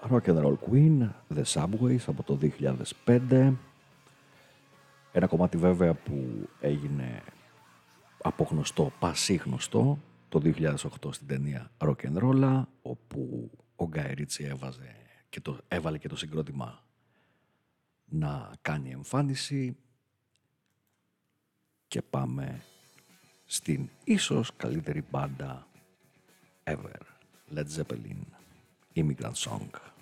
Rock and Roll Queen, The Subways από το 2005. Ένα κομμάτι βέβαια που έγινε απογνωστό, πασίγνωστο το 2008 στην ταινία Rock and Roll, όπου ο Guy Ritchie έβαλε και το συγκρότημα να κάνει εμφάνιση. Και πάμε στην ίσως καλύτερη μπάντα ever, Led Zeppelin, Immigrant Song.